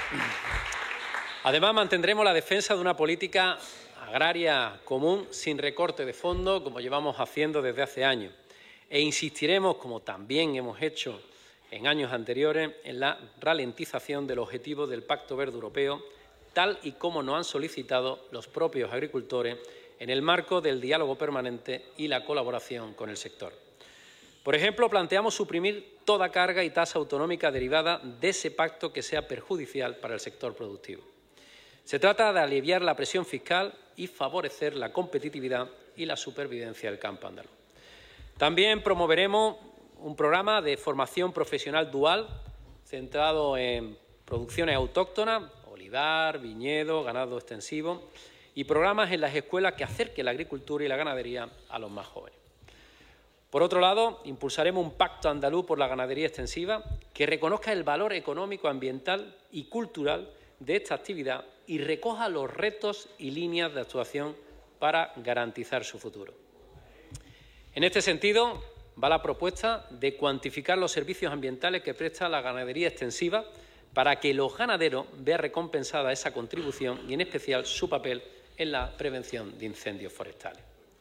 Además, mantendremos la defensa de una política agraria común sin recorte de fondo, como llevamos haciendo desde hace años, e insistiremos, como también hemos hecho en años anteriores, en la ralentización del objetivo del Pacto Verde Europeo, tal y como nos han solicitado los propios agricultores en el marco del diálogo permanente y la colaboración con el sector. Por ejemplo, planteamos suprimir toda carga y tasa autonómica derivada de ese pacto que sea perjudicial para el sector productivo. Se trata de aliviar la presión fiscal y favorecer la competitividad y la supervivencia del campo andaluz. También promoveremos un programa de formación profesional dual centrado en producciones autóctonas, olivar, viñedo, ganado extensivo y programas en las escuelas que acerquen la agricultura y la ganadería a los más jóvenes. Por otro lado, impulsaremos un pacto andaluz por la ganadería extensiva que reconozca el valor económico, ambiental y cultural de esta actividad y recoja los retos y líneas de actuación para garantizar su futuro. En este sentido, va la propuesta de cuantificar los servicios ambientales que presta la ganadería extensiva para que los ganaderos vean recompensada esa contribución y, en especial, su papel en la prevención de incendios forestales.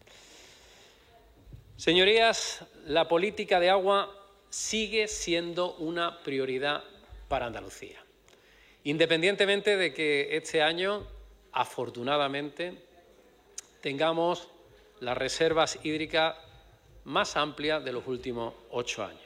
Señorías, la política de agua sigue siendo una prioridad para Andalucía, independientemente de que este año, afortunadamente, tengamos las reservas hídricas más amplias de los últimos 8 años.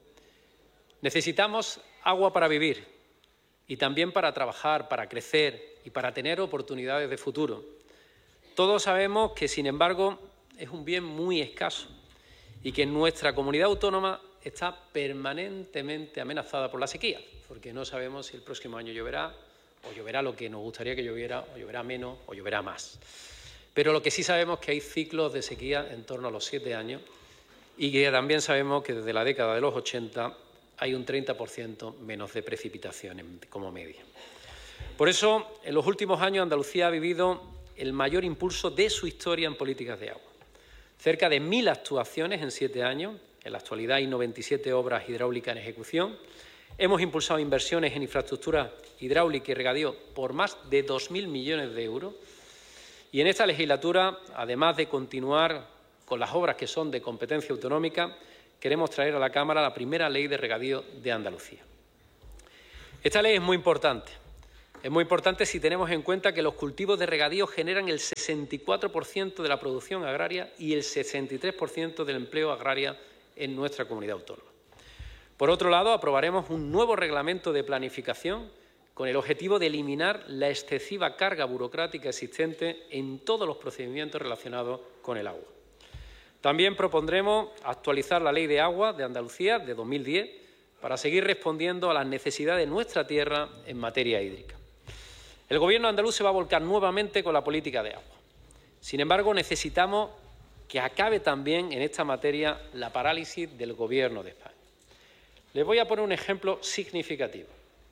Necesitamos agua para vivir y también para trabajar, para crecer y para tener oportunidades de futuro. Todos sabemos que, sin embargo, es un bien muy escaso y que nuestra comunidad autónoma está permanentemente amenazada por la sequía, porque no sabemos si el próximo año lloverá, o lloverá lo que nos gustaría que lloviera, o lloverá menos, o lloverá más. Pero lo que sí sabemos es que hay ciclos de sequía en torno a los 7 años y que también sabemos que desde la década de los 80 hay un 30% menos de precipitaciones como media. Por eso, en los últimos años, Andalucía ha vivido el mayor impulso de su historia en políticas de agua. Cerca de 1.000 actuaciones en 7 años. En la actualidad hay 97 obras hidráulicas en ejecución. Hemos impulsado inversiones en infraestructura hidráulica y regadío por más de 2.000 millones de euros. Y en esta legislatura, además de continuar con las obras que son de competencia autonómica, queremos traer a la Cámara la primera ley de regadío de Andalucía. Esta ley es muy importante. Es muy importante si tenemos en cuenta que los cultivos de regadío generan el 64% de la producción agraria y el 63% del empleo agrario en nuestra comunidad autónoma. Por otro lado, aprobaremos un nuevo reglamento de planificación con el objetivo de eliminar la excesiva carga burocrática existente en todos los procedimientos relacionados con el agua. También propondremos actualizar la Ley de Agua de Andalucía de 2010 para seguir respondiendo a las necesidades de nuestra tierra en materia hídrica. El Gobierno andaluz se va a volcar nuevamente con la política de agua. Sin embargo, necesitamos que acabe también en esta materia la parálisis del Gobierno de España. Les voy a poner un ejemplo significativo.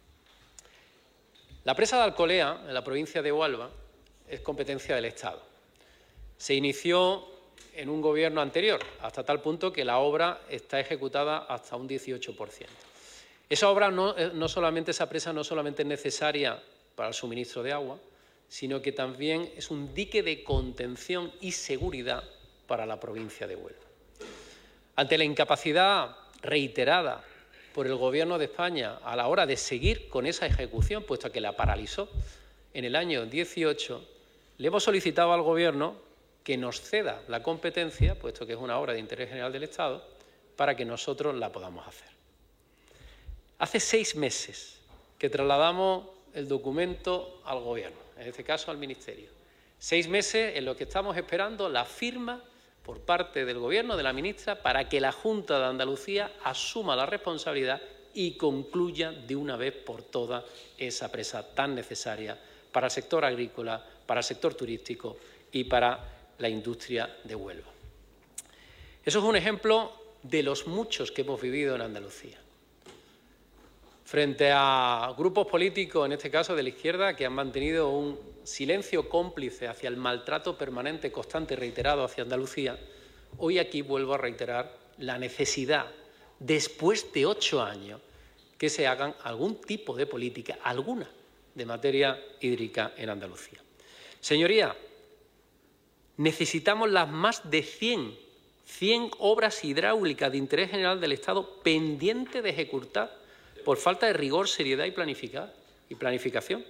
La presa de Alcolea, en la provincia de Huelva, es competencia del Estado. Se inició en un Gobierno anterior, hasta tal punto que la obra está ejecutada hasta un 18%. Esa obra, esa presa no solamente es necesaria para el suministro de agua, sino que también es un dique de contención y seguridad para la provincia de Huelva. Ante la incapacidad reiterada por el Gobierno de España a la hora de seguir con esa ejecución, puesto que la paralizó en el año 18, le hemos solicitado al Gobierno que nos ceda la competencia, puesto que es una obra de interés general del Estado, para que nosotros la podamos hacer. Hace 6 meses que trasladamos el documento al Gobierno, en este caso al Ministerio. 6 meses en los que estamos esperando la firma por parte del Gobierno, de la ministra, para que la Junta de Andalucía asuma la responsabilidad y concluya de una vez por todas esa presa tan necesaria para el sector agrícola, para el sector turístico y para la industria de Huelva. Eso es un ejemplo de los muchos que hemos vivido en Andalucía. Frente a grupos políticos, en este caso de la izquierda, que han mantenido un silencio cómplice hacia el maltrato permanente, constante y reiterado hacia Andalucía, hoy aquí vuelvo a reiterar la necesidad, después de 8 años, que se hagan algún tipo de política, alguna, de materia hídrica en Andalucía. Señorías, necesitamos las más de 100 obras hidráulicas de interés general del Estado pendientes de ejecutar por falta de rigor, seriedad y planificación.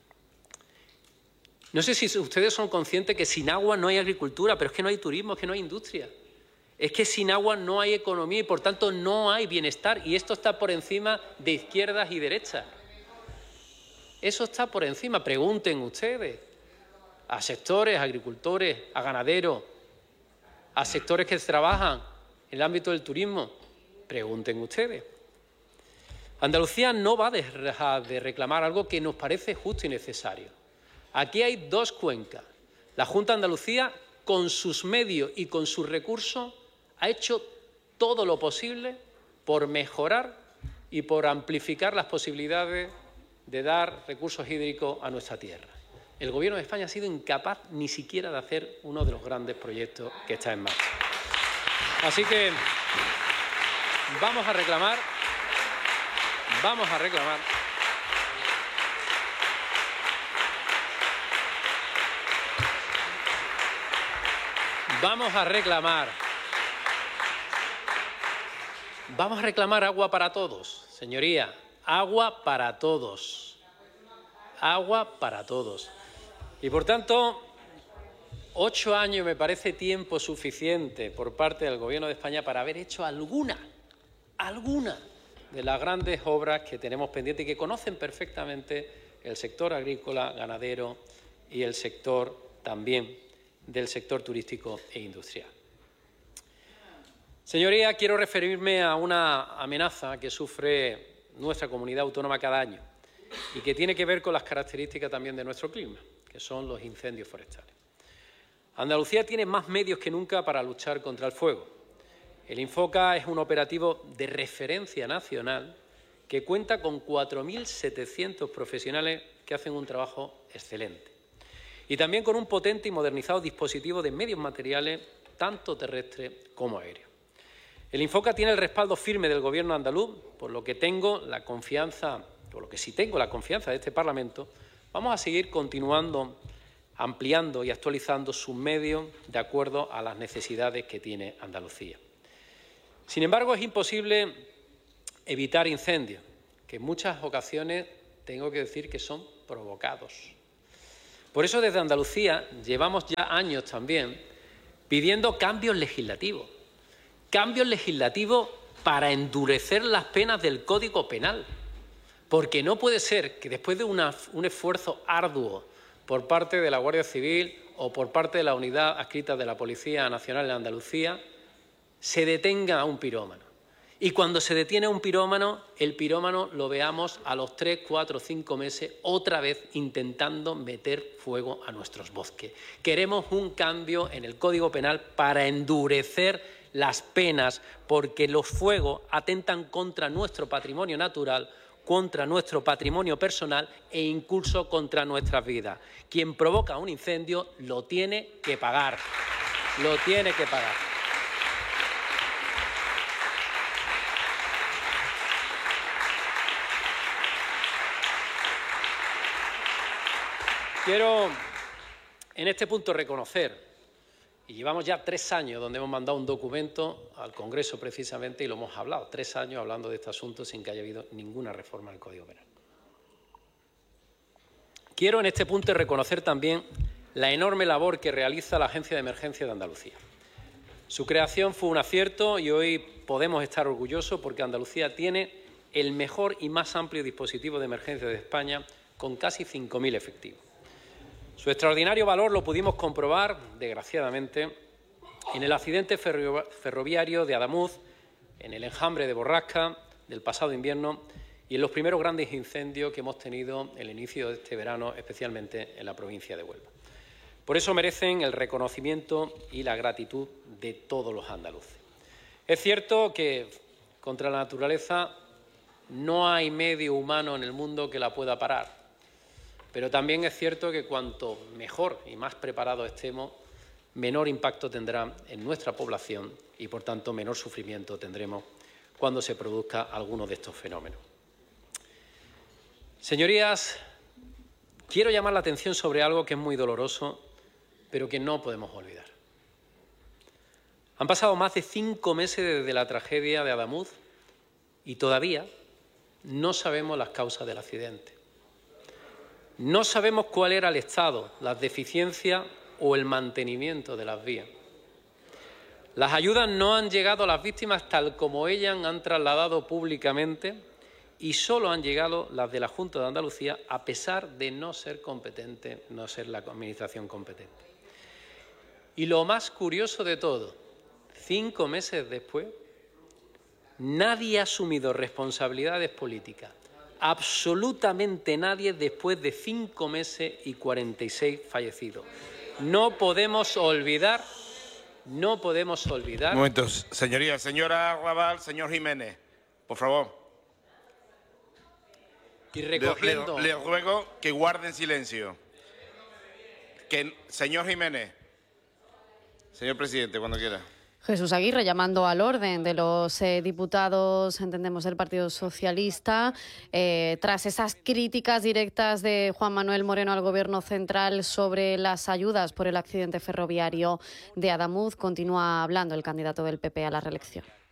No sé si ustedes son conscientes que sin agua no hay agricultura, pero es que no hay turismo, es que no hay industria. Es que sin agua no hay economía y, por tanto, no hay bienestar. Y esto está por encima de izquierdas y derechas. Eso está por encima. Pregunten ustedes a sectores, a agricultores, a ganaderos, a sectores que trabajan en el ámbito del turismo. Pregunten ustedes. Andalucía no va a dejar de reclamar algo que nos parece justo y necesario. Aquí hay dos cuencas. La Junta de Andalucía, con sus medios y con sus recursos, ha hecho todo lo posible por mejorar y por amplificar las posibilidades de dar recursos hídricos a nuestra tierra. El Gobierno de España ha sido incapaz ni siquiera de hacer uno de los grandes proyectos que está en marcha. Así que vamos a reclamar agua para todos, señoría, agua para todos. Agua para todos. Y, por tanto, 8 años me parece tiempo suficiente por parte del Gobierno de España para haber hecho alguna de las grandes obras que tenemos pendientes y que conocen perfectamente el sector agrícola, ganadero y el sector también del sector turístico e industrial. Señorías, quiero referirme a una amenaza que sufre nuestra comunidad autónoma cada año y que tiene que ver con las características también de nuestro clima, que son los incendios forestales. Andalucía tiene más medios que nunca para luchar contra el fuego. El Infoca es un operativo de referencia nacional que cuenta con 4.700 profesionales que hacen un trabajo excelente. Y también con un potente y modernizado dispositivo de medios materiales, tanto terrestres como aéreos. El Infoca tiene el respaldo firme del Gobierno andaluz, por lo que sí tengo la confianza de este Parlamento. Vamos a seguir continuando, ampliando y actualizando sus medios de acuerdo a las necesidades que tiene Andalucía. Sin embargo, es imposible evitar incendios, que en muchas ocasiones tengo que decir que son provocados. Por eso, desde Andalucía llevamos ya años también pidiendo cambios legislativos para endurecer las penas del Código Penal, porque no puede ser que después de un esfuerzo arduo por parte de la Guardia Civil o por parte de la unidad adscrita de la Policía Nacional en Andalucía se detenga a un pirómano. Y cuando se detiene a un pirómano, el pirómano lo veamos a los 3, 4, 5 meses otra vez intentando meter fuego a nuestros bosques. Queremos un cambio en el Código Penal para endurecer las penas, porque los fuegos atentan contra nuestro patrimonio natural, contra nuestro patrimonio personal e incluso contra nuestras vidas. Quien provoca un incendio lo tiene que pagar. Lo tiene que pagar. Quiero en este punto reconocer, y llevamos ya 3 años donde hemos mandado un documento al Congreso precisamente y lo hemos hablado, 3 años hablando de este asunto sin que haya habido ninguna reforma del Código Penal. Quiero en este punto reconocer también la enorme labor que realiza la Agencia de Emergencia de Andalucía. Su creación fue un acierto y hoy podemos estar orgullosos porque Andalucía tiene el mejor y más amplio dispositivo de emergencia de España con casi 5.000 efectivos. Su extraordinario valor lo pudimos comprobar, desgraciadamente, en el accidente ferroviario de Adamuz, en el enjambre de Borrasca del pasado invierno y en los primeros grandes incendios que hemos tenido en el inicio de este verano, especialmente en la provincia de Huelva. Por eso merecen el reconocimiento y la gratitud de todos los andaluces. Es cierto que contra la naturaleza no hay medio humano en el mundo que la pueda parar. Pero también es cierto que cuanto mejor y más preparados estemos, menor impacto tendrá en nuestra población y, por tanto, menor sufrimiento tendremos cuando se produzca alguno de estos fenómenos. Señorías, quiero llamar la atención sobre algo que es muy doloroso, pero que no podemos olvidar. Han pasado más de 5 meses desde la tragedia de Adamuz y todavía no sabemos las causas del accidente. No sabemos cuál era el estado, las deficiencias o el mantenimiento de las vías. Las ayudas no han llegado a las víctimas tal como ellas han trasladado públicamente y solo han llegado las de la Junta de Andalucía a pesar de no ser competente, no ser la administración competente. Y lo más curioso de todo, 5 meses después, nadie ha asumido responsabilidades políticas. Absolutamente nadie después de 5 meses y 46 fallecidos. No podemos olvidar. Momentos, señoría, señora Raval, señor Jiménez, por favor. Y recogiendo. Le ruego que guarden silencio. Señor Jiménez. Señor presidente, cuando quiera. Jesús Aguirre, llamando al orden de los diputados, entendemos, del Partido Socialista, tras esas críticas directas de Juan Manuel Moreno al Gobierno central sobre las ayudas por el accidente ferroviario de Adamuz, continúa hablando el candidato del PP a la reelección.